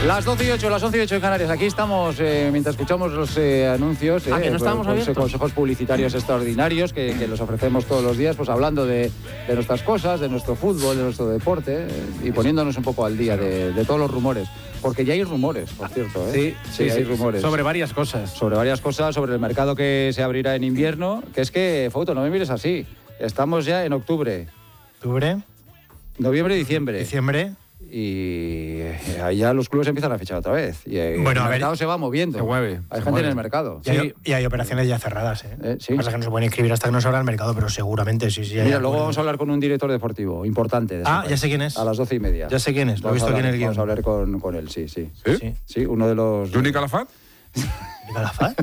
Las 12 y 8, las 11 y 8 en Canarias. Aquí estamos mientras escuchamos los anuncios. Que no estamos abiertos. Consejos publicitarios extraordinarios que los ofrecemos todos los días, pues hablando de nuestras cosas, de nuestro fútbol, de nuestro deporte y poniéndonos un poco al día de todos los rumores. Porque ya hay rumores, por cierto. Sí, hay rumores. Sobre varias cosas. Sobre varias cosas, sobre el mercado que se abrirá en invierno. Que es que, Fouto, no me mires así. Estamos ya en octubre. ¿Octubre? Noviembre, diciembre. Diciembre. Y ahí ya los clubes empiezan a fichar otra vez. Y bueno, el mercado se va moviendo. Se mueve. Hay gente en el mercado. Y hay operaciones ya cerradas. Sí. Pasa que no se pueden inscribir hasta que no se abra el mercado, pero seguramente sí. Mira, luego vamos a hablar con un director deportivo importante. Ya sé quién es. A las 12:30. Ya sé quién es, lo he visto aquí en el guión. Vamos a hablar con él, sí. ¿Sí? Uno de los... ¿Juni Calafat? ¿Calafat?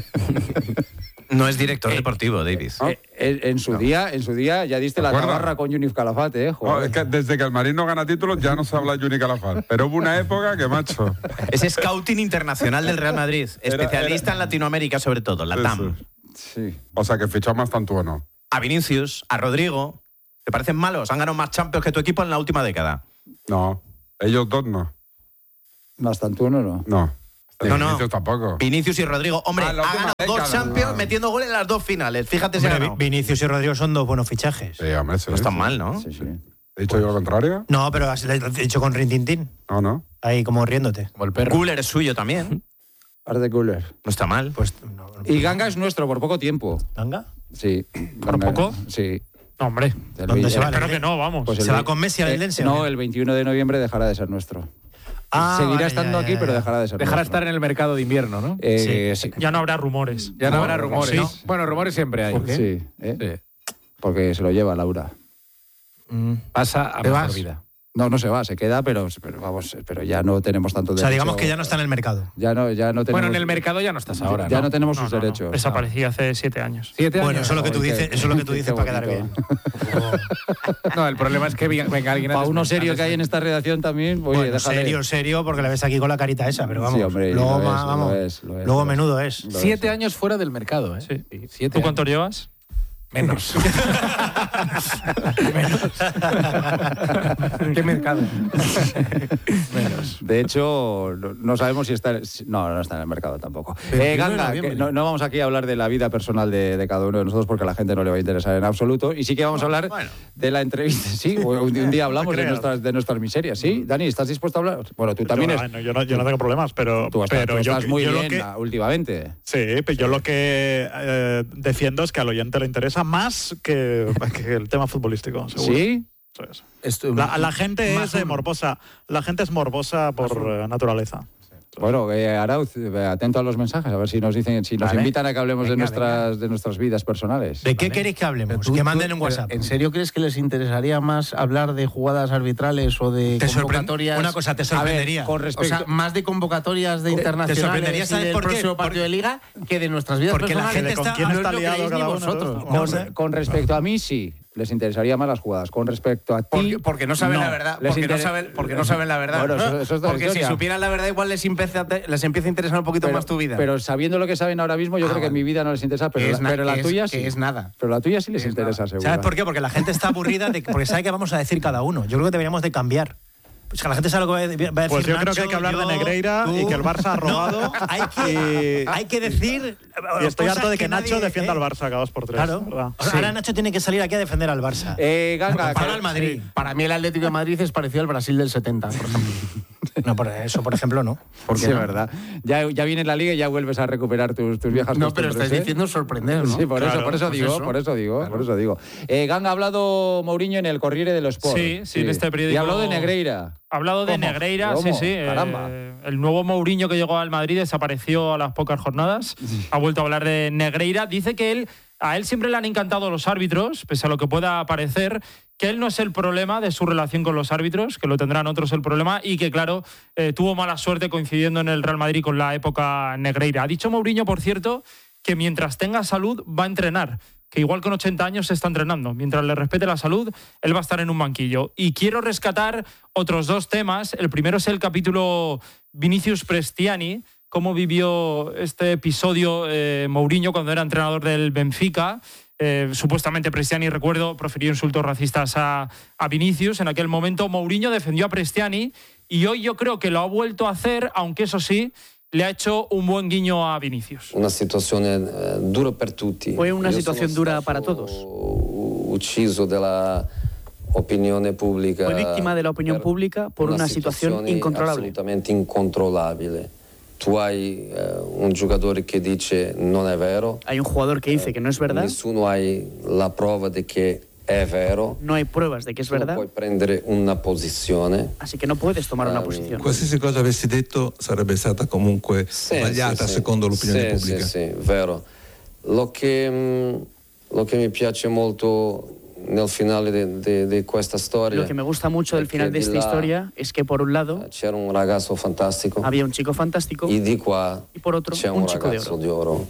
No es director deportivo, David. En su día ya diste la tabarra con Yunif Calafat, No, es que desde que el Madrid no gana títulos ya no se habla de Juni Calafat. Pero hubo una época que, macho... Es scouting internacional del Real Madrid. Especialista en Latinoamérica, sobre todo, la TAM. Sí. O sea, que fichó más Tantuono. A Vinicius, a Rodrigo. ¿Te parecen malos? Han ganado más Champions que tu equipo en la última década. No, ellos dos no. Más Tantuono no. No. No. Vinicius tampoco. Vinicius y Rodrigo. Hombre, ha ganado dos Champions metiendo goles en las dos finales. Fíjate si ha ganado. Vinicius y Rodrigo son dos buenos fichajes. Sí, hombre, sí. No están mal, ¿no? Sí. ¿He dicho yo lo contrario? No, pero has dicho con Rintintín. No. Ahí como riéndote. Como el perro. Guller es suyo también. Arde Guller. No está mal. Pues, Y Ganga es nuestro por poco tiempo. ¿Ganga? Sí. ¿Por poco? Sí. No, hombre. ¿Dónde se va? Espero que no, vamos. Pues ¿Se va con Messi al Eldense? No, el 21 de noviembre dejará de ser nuestro. Seguirá estando aquí, pero dejará de ser Dejará nuestro. estar en el mercado de invierno, ¿no? Sí. Ya no habrá rumores. Ya no habrá rumores, sí. ¿no? Bueno, rumores siempre hay. ¿Por qué? Sí, Sí. porque se lo lleva Laura. Pasa a mejor vida. No se va, se queda, pero ya no tenemos tanto derecho. O sea, digamos que ya no está en el mercado. Ya no tenemos... Bueno, en el mercado ya no estás ahora, Ya ¿no? no tenemos sus derechos. Desaparecí hace 7 años. 7 años. Bueno, eso es lo que tú dices, Qué para quedar bien. bonito. No, el problema es que venga alguien a Para uno serio que hay en esta redacción también, oye, Bueno, déjale. serio, porque la ves aquí con la carita esa, pero vamos. Sí, hombre, luego lo es. luego menudo es. 7 años fuera del mercado, ¿eh? Sí. 7 ¿Tú cuántos llevas? Menos. ¿Qué mercado? Menos. De hecho, no sabemos si está... No está en el mercado tampoco. Ganga, que no vamos aquí a hablar de la vida personal de cada uno de nosotros porque a la gente no le va a interesar en absoluto. Y sí que vamos a hablar de la entrevista. Sí, un día hablamos de nuestras miserias. ¿Sí? Dani, ¿estás dispuesto a hablar? Bueno, tú también... Yo no tengo problemas, pero... Tú estás muy bien últimamente. Sí, pero yo lo que defiendo es que al oyente le interesa más que el tema futbolístico, seguro. ¿Sí? La gente es morbosa. La gente es morbosa por naturaleza. Bueno, Arauz, atento a los mensajes, a ver si nos dicen, si nos invitan a que hablemos de nuestras vidas personales. ¿De qué queréis que hablemos? Que manden un WhatsApp. ¿En serio crees que les interesaría más hablar de jugadas arbitrales o de convocatorias? Una cosa, te sorprendería. Con respecto... O sea, más de convocatorias de internacionales y del próximo partido de Liga que de nuestras vidas porque personales. la gente ¿Con quién está liado cada uno? Vosotros. Con respecto a mí, sí. Les interesaría más las jugadas. Con respecto a ti... Porque no saben la verdad. Porque no saben la verdad. Bueno, eso es porque si supieran la verdad, igual les empieza a interesar un poquito más tu vida. Pero sabiendo lo que saben ahora mismo, yo creo que mi vida no les interesa, pero la tuya sí. Que es nada. Pero la tuya sí les interesa, seguro. ¿Sabes por qué? Porque la gente está aburrida porque sabe que vamos a decir cada uno. Yo creo que deberíamos de cambiar. Pues que la gente sabe lo que va a decir. Pues yo Nacho, creo que hay que hablar de Negreira y que el Barça ha robado. No, hay que decir. Y estoy harto de que Nacho nadie, defienda al Barça cada 2 por 3. Claro. O sea, ahora Nacho tiene que salir aquí a defender al Barça. Ganga, para el Madrid. Sí. Para mí el Atlético de Madrid es parecido al Brasil del 70, por ejemplo. No, por eso, por ejemplo, no. Sí, es verdad. Ya viene la Liga y ya vuelves a recuperar tus viejas No, costumbres. pero estás diciendo sorprender, ¿no? Sí, por eso digo. Ganga ha hablado Mourinho en el Corriere dello Sport. Sí, en este periódico. Y ha hablado de Negreira. Ha hablado de Negreira, ¿Cómo? sí. Caramba. El nuevo Mourinho que llegó al Madrid desapareció a las pocas jornadas. Ha vuelto a hablar de Negreira. Dice que a él siempre le han encantado los árbitros, pese a lo que pueda parecer, que él no es el problema de su relación con los árbitros, que lo tendrán otros el problema, y que, claro, tuvo mala suerte coincidiendo en el Real Madrid con la época Negreira. Ha dicho Mourinho, por cierto, que mientras tenga salud va a entrenar, que igual con 80 años se está entrenando. Mientras le respete la salud, él va a estar en un banquillo. Y quiero rescatar otros 2 temas. El primero es el capítulo Vinicius Prestiani, cómo vivió este episodio Mourinho cuando era entrenador del Benfica. Supuestamente Prestiani, recuerdo, profirió insultos racistas a Vinicius. En aquel momento Mourinho defendió a Prestiani y hoy yo creo que lo ha vuelto a hacer, aunque eso sí, le ha hecho un buen guiño a Vinicius. Una situación dura per tutti. Fue una situación dura para todos. Ucciso de la opinione pubblica. Fue víctima de la opinión pública por una situación incontrolable. Absolutamente incontrolabile. Tu hai un giocatore che dice non è vero. Hay un jugador que dice que no es verdad. Nessuno hai la prova de che è vero. No hay pruebas de que es verdad. Non puoi prendere una posizione. Así que no puedes tomar una posición. Qualsiasi cosa avessi detto sarebbe stata comunque sbagliata secondo l'opinione pubblica. Sì, vero. Lo che mi piace molto nel finale de questa storia. Lo que me gusta mucho del final de esta historia es que por un lado c'era un ragazzo fantastico. Había un chico fantástico. Y di qua y por otro c'è un un chico ragazzo di oro.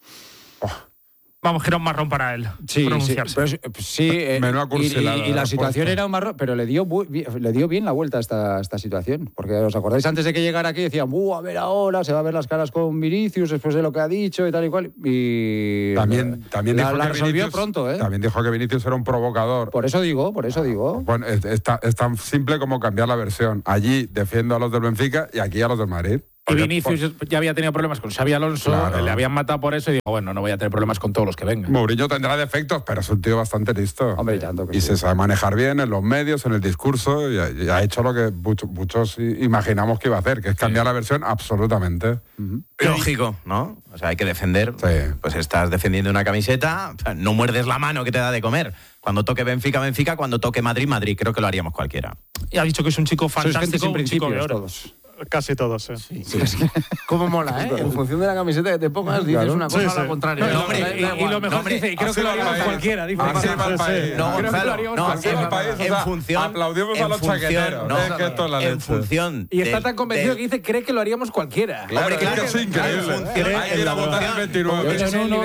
Vamos, que era un marrón para él pronunciarse. Menuda cursilada, y la situación era un marrón, pero le dio bien la vuelta a esta situación. Porque os acordáis, antes de que llegara aquí decían, a ver ahora, se va a ver las caras con Vinicius después de lo que ha dicho y tal y cual. Y también dijo la que resolvió Vinicius, pronto, ¿eh? También dijo que Vinicius era un provocador. Por eso digo. Bueno, es tan simple como cambiar la versión. Allí defiendo a los del Benfica y aquí a los del Madrid. Y Vinicius ya había tenido problemas con Xabi Alonso, le habían matado por eso y digo, bueno, no voy a tener problemas con todos los que vengan. Mourinho tendrá defectos, pero es un tío bastante listo. Hombre, tanto que y sí. se sabe manejar bien en los medios, en el discurso, y ha hecho lo que muchos imaginamos que iba a hacer, que es cambiar la versión absolutamente. Lógico, ¿no? O sea, hay que defender. Pues estás defendiendo una camiseta, no muerdes la mano que te da de comer. Cuando toque Benfica, Benfica, cuando toque Madrid, Madrid. Creo que lo haríamos cualquiera. Y ha dicho que es un chico Sois gente fantástico, sin un chico de principios oro. todos. Casi todos, sí. Cómo mola, ¿eh? En función de la camiseta que te pongas, dices una cosa o la contraria. No, hombre, y lo mejor dice, creo que lo haríamos cualquiera. Dice, Así va el país. No, Gonzalo, Así va el país. en función. Aplaudimos a los chaqueteros. No, es que esto es la en leche. función. Y está tan convencido que dice, cree que lo haríamos cualquiera. Claro, Hombre, claro es que es increíble. Hay que ir a votar el 29.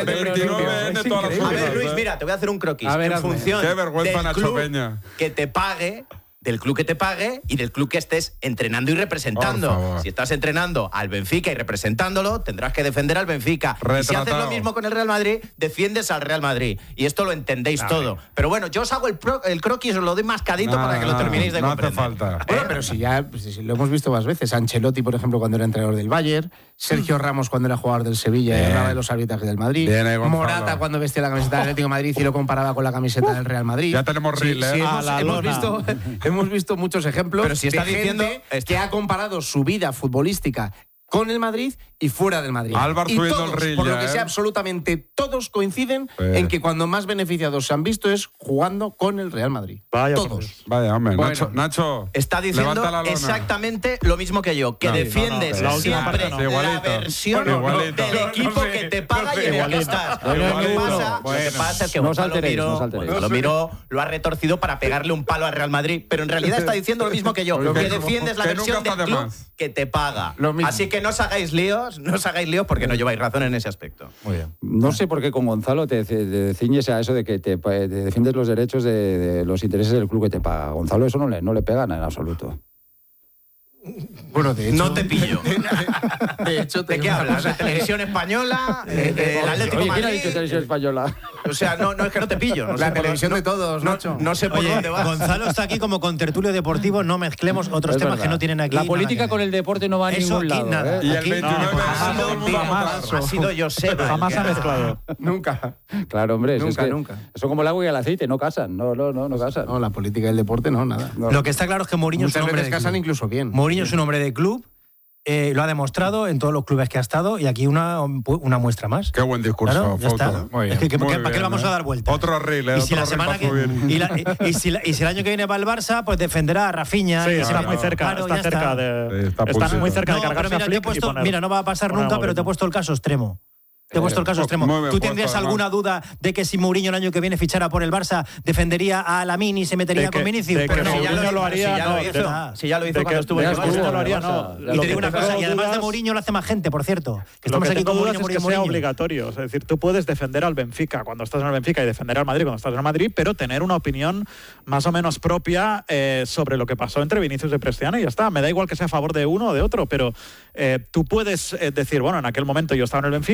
29 todas las A ver, urnas, Luis, mira, te voy a hacer un croquis. A ver, En hazme. función Qué vergüenza, del Nacho club Peña. que te pague, del club que te pague y del club que estés entrenando y Por representando. favor. Si estás entrenando al Benfica y representándolo, tendrás que defender al Benfica. Y si haces Retratado. lo mismo con el Real Madrid, defiendes al Real Madrid. Y esto lo entendéis todo. Pero bueno, yo os hago el croquis, os lo doy mascadito para que lo terminéis de no hace comprender. falta. Bueno, pero si lo hemos visto más veces. Ancelotti, por ejemplo, cuando era entrenador del Bayern. Sergio Ramos, cuando era jugador del Sevilla y hablaba de los arbitrajes del Madrid. Bien ahí, Gonzalo. Morata, cuando vestía la camiseta del Atlético de Madrid y lo comparaba con la camiseta del Real Madrid. Ya tenemos reel, ¿eh? Hemos visto muchos ejemplos. Pero si está de diciendo- gente que ha comparado su vida futbolística con el Madrid y fuera del Madrid. Álvaro y subiendo todos, el reel por ya, lo que ¿eh? sea, absolutamente todos coinciden Sí. en que cuando más beneficiados se han visto es jugando con el Real Madrid. Vaya por todos. Dios. Vaya, hombre. Bueno. Nacho. Está diciendo levanta la lona. exactamente lo mismo que yo, que No, defiendes no, la última siempre parte no. la Igualito. versión Igualito. del equipo que te paga y en el que estás. Lo que pasa es que No os Gonzalo alteréis, Miró, no os alteréis. Gonzalo Miró lo ha retorcido para pegarle un palo al Real Madrid, pero en realidad está diciendo lo mismo que yo, que defiendes la que versión nunca del está de club más. que te paga. Lo mismo. Así que no os hagáis líos porque no lleváis razón en ese aspecto. Muy bien. No sé por qué con Gonzalo te ciñes a eso de que te defiendes los derechos de los intereses del club que te paga. Gonzalo eso no le pegan en absoluto. Bueno, de hecho, No te pillo. de hecho, ¿De qué hablas? ¿De televisión española? ¿El Atlético Oye, de ¿quién ha Madrid? dicho televisión española? O sea, no es que no te pillo. No sé La por televisión dónde- de todos, Nacho. No sé por Oye, dónde vas. Gonzalo está aquí como contertulio deportivo, no mezclemos otros Es temas verdad. que no tienen aquí. La nada política que con ver. el deporte no va a Eso ningún aquí lado. nada. ¿eh? Y el Aquí- 29 Ha sido Joseba. Jamás ha mezclado. Nunca. Claro, hombre. si Nunca, es que nunca. Eso como el agua y el aceite, no casan. No casan. No, la política y el deporte no, nada. Lo que está claro es que Mourinho es un Muchas hombre veces de casan club. incluso bien. Mourinho es un hombre de club, lo ha demostrado en todos los clubes que ha estado y aquí una muestra más. Qué buen discurso, Claro, ya Fausto. está. Muy Es que, bien. ¿para Muy qué le vamos bien, a dar vuelta? Otro reel, Y si otro la reel semana para que subir. y si el año que viene va al Barça, pues defenderá a Rafinha. Sí, y está así. muy cerca, Claro, está ya cerca está. de. Sí, está están pulsito. muy cerca de No, pero cargarse mira, a te he Flick y puesto, poner- mira, no va a pasar poner nunca, a pero te he Mourinho. puesto el caso extremo. Te he puesto el caso extremo. muy bien ¿Tú puesto, tendrías además. alguna duda de que si Mourinho el año que viene fichara por el Barça, defendería a Lamine y se metería De que- con Vinicius? de Pero que no, Mourinho lo haría, no, Si ya lo hizo de cuando que- estuvo en el de que Barça. Mourinho lo haría, no. Y Lo te que digo una cosa, tengo y además de dudas- Mourinho lo hace más gente, por cierto. Que Lo estamos que aquí tengo con dudas Mourinho, es que sea Mourinho. obligatorio. Es decir, tú puedes defender al Benfica cuando estás en el Benfica y defender al Madrid cuando estás en el Madrid, pero tener una opinión más o menos propia sobre lo que pasó entre Vinicius y Cristiano y ya está. Me da igual que sea a favor de uno o de otro, pero tú puedes decir, bueno, en aquel momento yo estaba en el Benfica, ahora estoy en el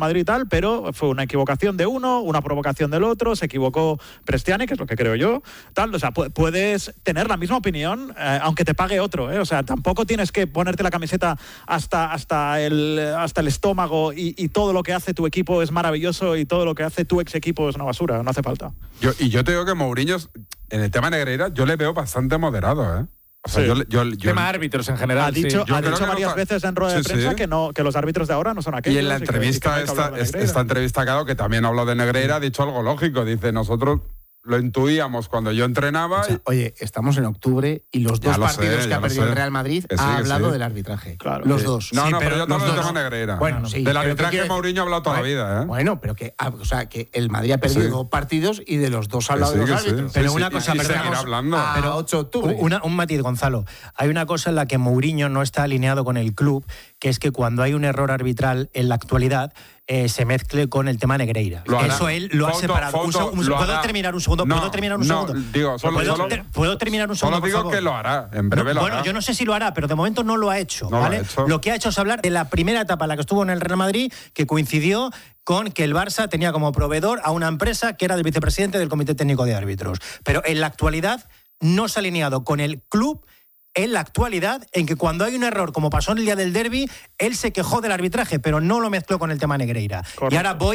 Madrid y tal, pero fue una equivocación de uno, una provocación del otro, se equivocó Prestiani, que es lo que creo yo, tal. O sea, puedes tener la misma opinión, aunque te pague otro, ¿eh? O sea, tampoco tienes que ponerte la camiseta hasta el estómago y todo lo que hace tu equipo es maravilloso y todo lo que hace tu ex equipo es una basura, no hace falta. Yo te digo que Mourinho, en el tema Negreira, yo le veo bastante moderado, ¿eh? O sea, sí. Tema árbitros en general. Ha dicho varias veces en rueda de prensa que los árbitros de ahora no son aquellos. Y en la entrevista, esta entrevista que ha dado, que también habló de Negreira, ha dicho algo lógico. Dice, nosotros lo intuíamos cuando yo entrenaba. O sea, oye, estamos en octubre y los dos partidos que ha perdido el Real Madrid ha hablado del arbitraje. Claro. Los dos. No, sí, pero yo te hablo del tema Negreira. Bueno, sí. Del arbitraje Mourinho ha hablado toda la vida, ¿eh? Bueno, pero que el Madrid ha perdido 2 partidos y de los 2 ha hablado de los árbitros. Pero una cosa, pero 8 de octubre. Un matiz, Gonzalo. Hay una cosa en la que Mourinho no está alineado con el club, que es que cuando hay un error arbitral en la actualidad, se mezcle con el tema Negreira. Eso él lo ha separado. ¿Puedo terminar un segundo? ¿Puedo terminar un segundo? ¿Puedo terminar un segundo? Solo digo que lo hará. En breve lo hará. Bueno, yo no sé si lo hará, pero de momento no lo ha hecho. ¿Vale? Lo que ha hecho es hablar de la primera etapa en la que estuvo en el Real Madrid, que coincidió con que el Barça tenía como proveedor a una empresa que era del vicepresidente del Comité Técnico de Árbitros. Pero en la actualidad no se ha alineado con el club. En la actualidad, en que cuando hay un error, como pasó en el día del derbi, él se quejó del arbitraje, pero no lo mezcló con el tema Negreira. Correcto. Y ahora voy